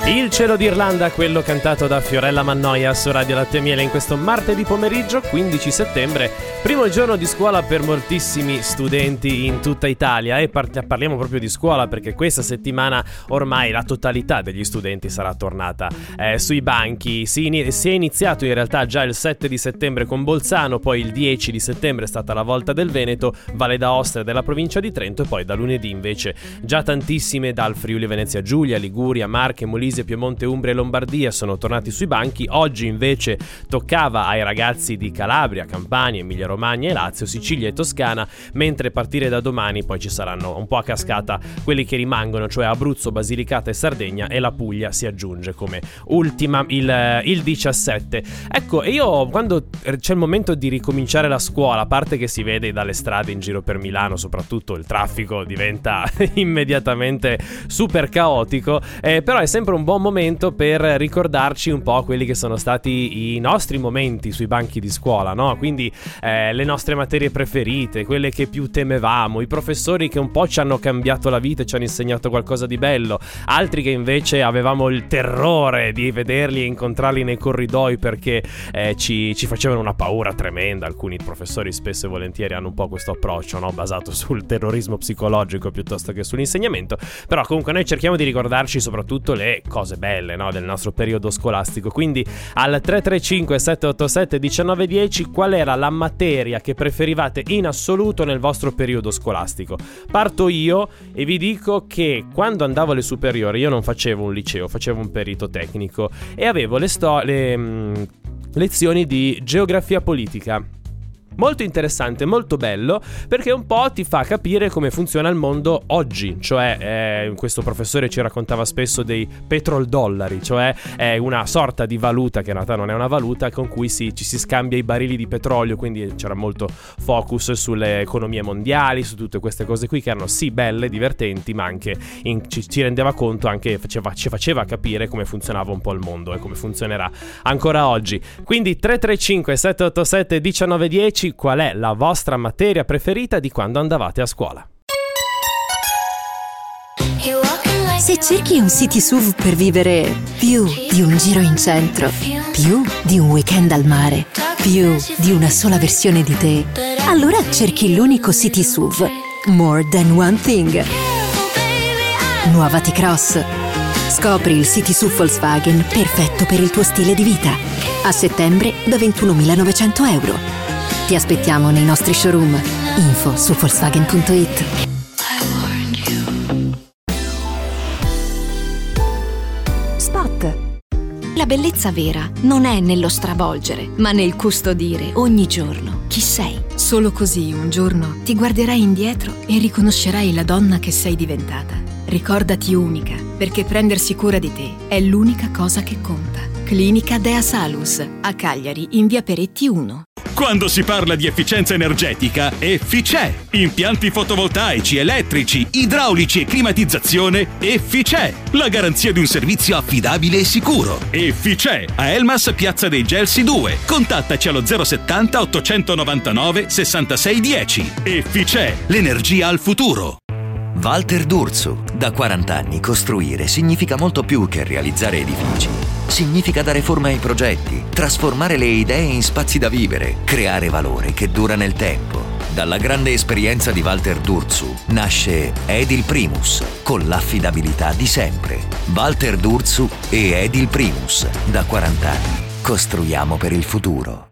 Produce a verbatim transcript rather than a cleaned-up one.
Il cielo d'Irlanda, quello cantato da Fiorella Mannoia su Radio Latte e Miele in questo martedì pomeriggio quindici settembre, primo giorno di scuola per moltissimi studenti in tutta Italia. E par- parliamo proprio di scuola perché questa settimana ormai la totalità degli studenti sarà tornata eh, sui banchi. Si, in- si è iniziato in realtà già il sette di settembre con Bolzano, poi il dieci di settembre è stata la volta del Veneto, Valle d'Aosta e della provincia di Trento, e poi da lunedì invece già tantissime dal Friuli Venezia Giulia, Liguria, Marche, Molise, Piemonte, Umbria e Lombardia sono tornati sui banchi. Oggi invece toccava ai ragazzi di Calabria, Campania, Emilia Romagna e Lazio, Sicilia e Toscana, mentre a partire da domani poi ci saranno un po' a cascata quelli che rimangono, cioè Abruzzo, Basilicata e Sardegna, e la Puglia si aggiunge come ultima il, il diciassette. Ecco, e io quando c'è il momento di ricominciare la scuola, a parte che si vede dalle strade in giro per Milano, soprattutto il traffico diventa immediatamente super caotico, eh, però è sempre un buon momento per ricordarci un po' quelli che sono stati i nostri momenti sui banchi di scuola, no? Quindi eh, le nostre materie preferite, quelle che più temevamo, i professori che un po' ci hanno cambiato la vita e ci hanno insegnato qualcosa di bello, altri che invece avevamo il terrore di vederli e incontrarli nei corridoi perché eh, ci, ci facevano una paura tremenda. Alcuni professori spesso e volentieri hanno un po' questo approccio, no? Basato sul terrorismo psicologico piuttosto che sull'insegnamento. Però comunque noi cerchiamo di ricordarci soprattutto le cose belle, no, del nostro periodo scolastico. Quindi al tre tre cinque sette otto sette uno nove uno zero qual era la materia che preferivate in assoluto nel vostro periodo scolastico? Parto io e vi dico che quando andavo alle superiori io non facevo un liceo, facevo un perito tecnico e avevo le, sto- le mh, lezioni di geografia politica. Molto interessante, molto bello, perché un po' ti fa capire come funziona il mondo oggi. Cioè, eh, questo professore ci raccontava spesso dei petroldollari, cioè è una sorta di valuta che in realtà non è una valuta, con cui si, ci si scambia i barili di petrolio. Quindi c'era molto focus sulle economie mondiali, su tutte queste cose qui che erano sì belle, divertenti, ma anche in, ci, ci rendeva conto, anche faceva, ci faceva capire come funzionava un po' il mondo e come funzionerà ancora oggi. Quindi tre tre cinque sette otto sette uno nove uno zero, qual è la vostra materia preferita di quando andavate a scuola? Se cerchi un city S U V per vivere più di un giro in centro, più di un weekend al mare, più di una sola versione di te, allora cerchi l'unico city S U V More Than One Thing. Nuova T-Cross. Scopri il city S U V Volkswagen perfetto per il tuo stile di vita. A settembre da ventunomilanovecento euro. Ti aspettiamo nei nostri showroom. Info su Volkswagen punto it. Spot. La bellezza vera non è nello stravolgere, ma nel custodire ogni giorno chi sei. Solo così un giorno ti guarderai indietro e riconoscerai la donna che sei diventata. Ricordati unica, perché prendersi cura di te è l'unica cosa che conta. Clinica Dea Salus, a Cagliari, in via Peretti uno. Quando si parla di efficienza energetica, Efficè. Impianti fotovoltaici, elettrici, idraulici e climatizzazione, Efficè. La garanzia di un servizio affidabile e sicuro. Efficè. A Elmas, Piazza dei Gelsi due. Contattaci allo zero settanta ottocentonovantanove sessantasei dieci. Efficè. L'energia al futuro. Walter D'Urso. Da quaranta anni costruire significa molto più che realizzare edifici. Significa dare forma ai progetti, trasformare le idee in spazi da vivere, creare valore che dura nel tempo. Dalla grande esperienza di Walter D'Urso nasce Edil Primus, con l'affidabilità di sempre. Walter D'Urso e Edil Primus, da quaranta anni. Costruiamo per il futuro.